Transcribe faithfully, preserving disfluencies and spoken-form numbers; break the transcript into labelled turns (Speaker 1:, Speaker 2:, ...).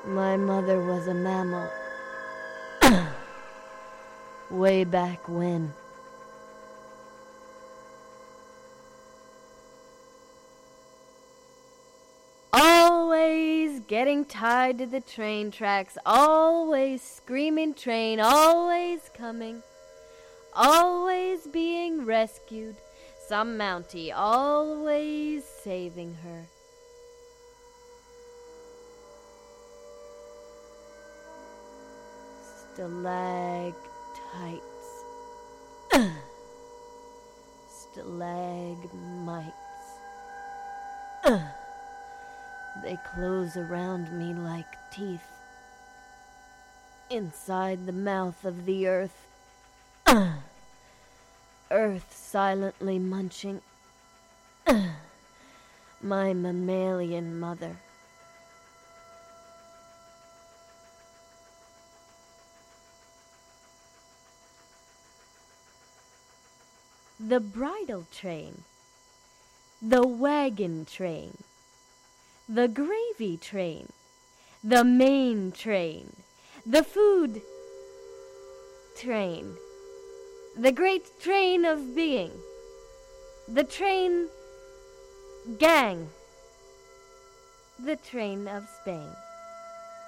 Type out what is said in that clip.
Speaker 1: My mother was a mammal. Way back when. Always getting tied to the train tracks, always screaming train, always coming, always being rescued, some Mountie always saving her. Stalactites. Stalagmites. They close around me like teeth. Inside the mouth of the earth. Earth silently munching. My mammalian mother. The bridle train. The wagon train. The gravy train, the main train, the food train, the great train of being, the train gang, the train of Spain.